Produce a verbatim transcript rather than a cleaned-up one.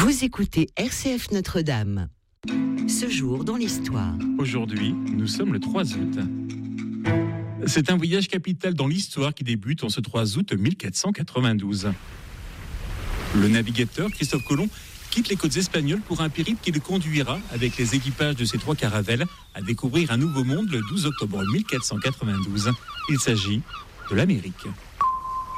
Vous écoutez R C F Notre-Dame. Ce jour dans l'histoire. Aujourd'hui, nous sommes le trois août. C'est un voyage capital dans l'histoire qui débute en ce trois août mille quatre cent quatre-vingt-douze. Le navigateur Christophe Colomb quitte les côtes espagnoles pour un périple qui le conduira, avec les équipages de ses trois caravelles, à découvrir un nouveau monde le douze octobre mille quatre cent quatre-vingt-douze. Il s'agit de l'Amérique.